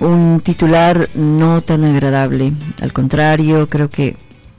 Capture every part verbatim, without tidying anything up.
un titular no tan agradable. Al contrario, creo que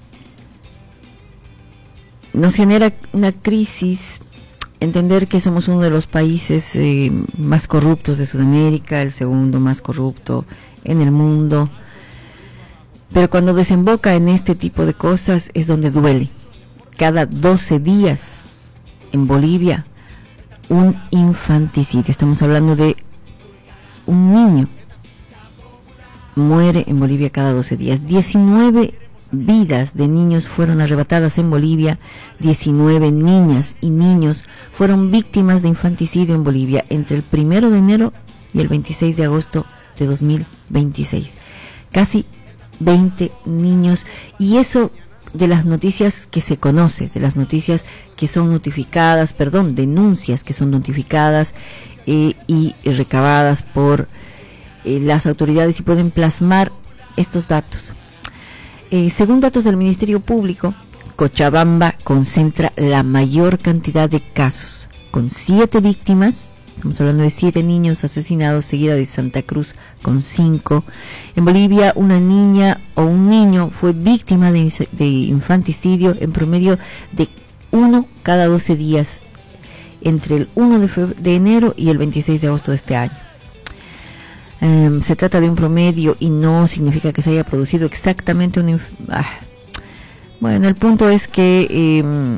nos genera una crisis entender que somos uno de los países eh, más corruptos de Sudamérica, el segundo más corrupto en el mundo, pero cuando desemboca en este tipo de cosas es donde duele. Cada doce días en Bolivia un infanticidio, estamos hablando de un niño muere en Bolivia cada doce días. diecinueve vidas de niños fueron arrebatadas en Bolivia, diecinueve niñas y niños fueron víctimas de infanticidio en Bolivia entre el primero de enero y el veintiséis de agosto de dos mil veintiséis. Casi veinte niños, y eso de las noticias que se conoce, de las noticias que son notificadas, perdón, denuncias que son notificadas eh, y recabadas por eh, las autoridades y pueden plasmar estos datos. Eh, según datos del Ministerio Público, Cochabamba concentra la mayor cantidad de casos, con siete víctimas. Estamos hablando de siete niños asesinados, seguida de Santa Cruz con cinco. En Bolivia, una niña o un niño fue víctima de, de infanticidio en promedio de uno cada doce días, entre el uno de, febrero, de enero y el veintiséis de agosto de este año. Um, se trata de un promedio y no significa que se haya producido exactamente un... Inf- ah. Bueno, el punto es que eh,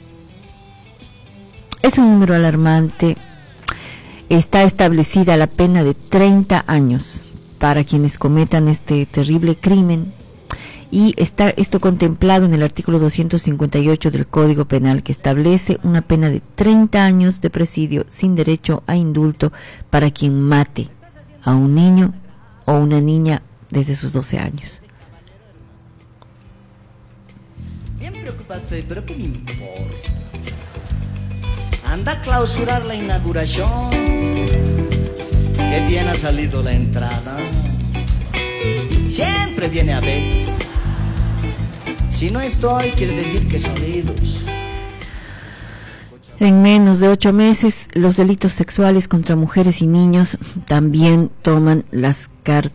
es un número alarmante. Está establecida la pena de treinta años para quienes cometan este terrible crimen, y está esto contemplado en el artículo doscientos cincuenta y ocho del Código Penal, que establece una pena de treinta años de presidio sin derecho a indulto para quien mate a un niño o una niña desde sus doce años. Bien preocuparse, pero ¿qué me importa? Anda a clausurar la inauguración. Qué bien ha salido la entrada. Siempre viene a veces. Si no estoy, quiere decir que son idos. En menos de ocho meses, los delitos sexuales contra mujeres y niños también toman las cartas